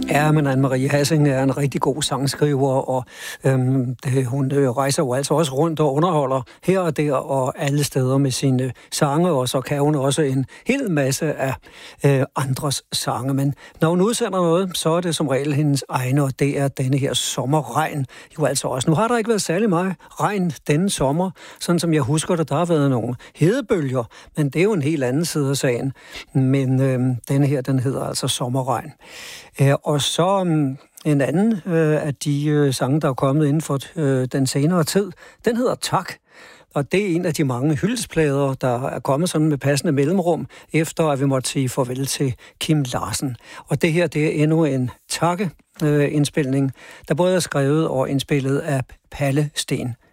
Ja, men Anne-Marie Hassing er en rigtig god sangskriver, og hun rejser jo altså også rundt og underholder her og der og alle steder med sine sange, og så kan hun også en hel masse af andres sange. Men når hun udsender noget, så er det som regel hendes egne, og det er denne her sommerregn jo altså også. Nu har der ikke været særlig meget regn denne sommer, sådan som jeg husker det, der har været nogle hedebølger, men det er jo en helt anden side af sagen. Men denne her, den hedder altså sommerregn. Og så en anden af de sange, der er kommet inden for den senere tid, den hedder Tak. Og det er en af de mange hyldestplader, der er kommet sådan med passende mellemrum, efter at vi måtte sige farvel til Kim Larsen. Og det her, det er endnu en indspilning, der både er skrevet og indspillet af Palle Steen